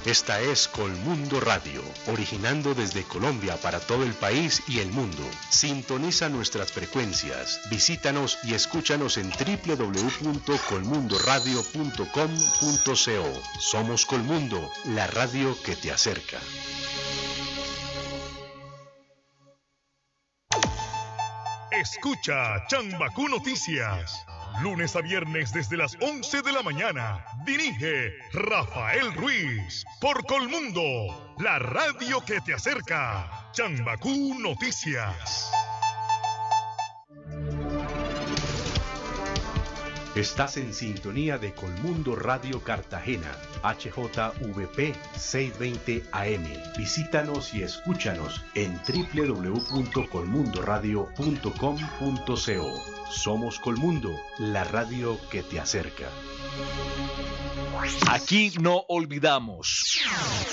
Esta es Colmundo Radio, originando desde Colombia para todo el país y el mundo. Sintoniza nuestras frecuencias, visítanos y escúchanos en www.colmundoradio.com.co. Somos Colmundo, la radio que te acerca. Escucha Chambacú Noticias, lunes a viernes desde las 11 de la mañana. Dirige Rafael Ruiz por Colmundo, la radio que te acerca. Chambacú Noticias. Estás en sintonía de Colmundo Radio Cartagena, HJVP 620 AM. Visítanos y escúchanos en www.colmundoradio.com.co. Somos Colmundo, la radio que te acerca. Aquí no olvidamos.